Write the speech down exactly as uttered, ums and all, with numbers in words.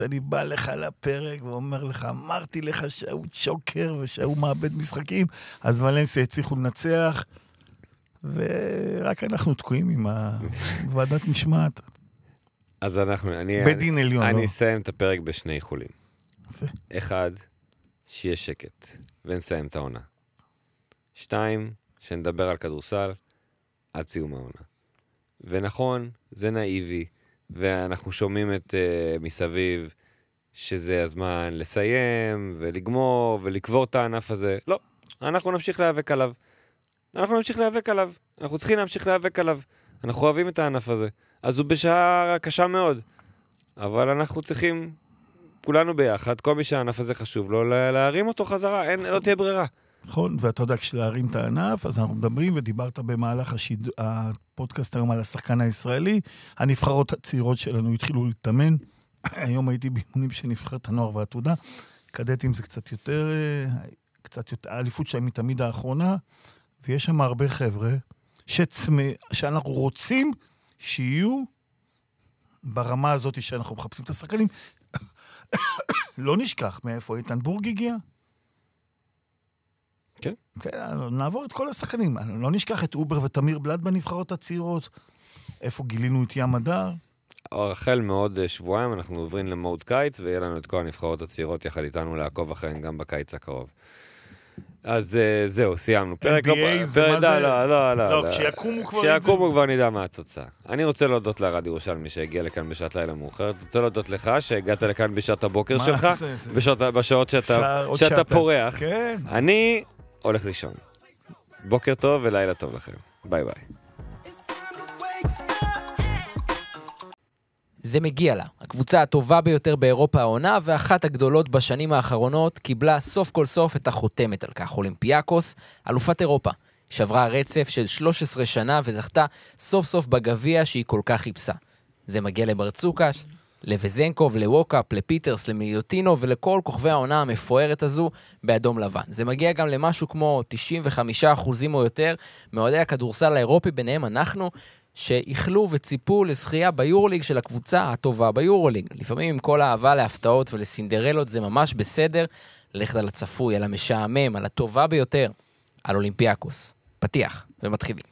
אני בא לך לפרק ואומר לך, אמרתי לך שהוא צ'וקר ושהוא מאבד משחקים, אז ולנסיה הצליחו לנצח, ורק אנחנו תקועים עם ועדת משמעת. אז אנחנו, אני... בדין עליון, אני לא? אסיים את הפרק בשני איחולים. יפה. אחד, שיהיה שקט, ונסיים את העונה. שתיים, שנדבר על כדורסל, עד סיום העונה. ונכון, זה נאיבי, ואנחנו שומעים את uh, מסביב, שזה הזמן לסיים, ולגמור, ולקבור את הענף הזה. לא, אנחנו נמשיך להיאבק עליו. אנחנו נמשיך להיאבק עליו. אנחנו צריכים להמשיך להיאבק עליו. אנחנו אוהבים את הענף הזה. אז הוא בשעה קשה מאוד. אבל אנחנו צריכים, כולנו ביחד, כל מי שהענף הזה חשוב לו, להרים אותו חזרה. אין, לא תהיה ברירה. נכון, ואתה יודע, כשלהרים את הענף, אז אנחנו מדברים, ודיברת במהלך השיד... הפודקאסט היום על השחקן הישראלי, הנבחרות הצעירות שלנו התחילו להתאמן, היום הייתי באימונים של נבחרת הנוער והעתודה, קדטים זה קצת יותר, קצת יותר, האליפות שלהם היא תמיד האחרונה, ויש שם הרבה חבר'ה, שצמא, שאנחנו רוצים שיהיו ברמה הזאת שאנחנו מחפשים את השחקנים, לא נשכח מאיפה איתן בורג הגיע, כן. כן, נעבור את כל השחקנים. לא נשכח את אובר ותמיר בלד בנבחרות הצעירות. איפה גילינו את ים הדר? החל מעוד שבועיים אנחנו עוברים למוד קיץ, ויהיה לנו את כל הנבחרות הצעירות יחד איתנו לעקוב אחריהן גם בקיץ הקרוב. אז זהו, סיימנו. פרק לא... לא, לא, לא, לא. כשיקומו כבר... כשיקומו כבר נדע מה התוצאה. אני רוצה להודות לרד ירושלמי שהגיע לכאן בשעת לילה מאוחרת. רוצה להודות לך שהגעת לכאן בשעת הבוקר שלך, בשעות שאתה פורח. אני הולך לישון. בוקר טוב ולילה טוב לכם. ביי ביי. זה מגיע לה. הקבוצה הטובה ביותר באירופה העונה, ואחת הגדולות בשנים האחרונות, קיבלה סוף כל סוף את החותמת על כך. אולימפיאקוס, אלופת אירופה. שברה רצף של שלוש עשרה שנה וזכתה סוף סוף בגביע שהיא כל כך חיפשה. זה מגיע לברצוקש, לווזנקוב, לווקאפ, לפיטרס, למיליוטינו ולכל כוכבי העונה המפוארת הזו באדום לבן. זה מגיע גם למשהו כמו תשעים וחמישה אחוזים או יותר מאוהדי הכדורסל האירופי, ביניהם אנחנו, שהחלו וציפו לזכייה ביורוליג של הקבוצה הטובה ביורוליג. לפעמים עם כל האהבה להפתעות ולסינדרלות זה ממש בסדר, ללכת על הצפוי, על המשעמם, על הטובה ביותר, על אולימפיאקוס. פתיח ומתחילים.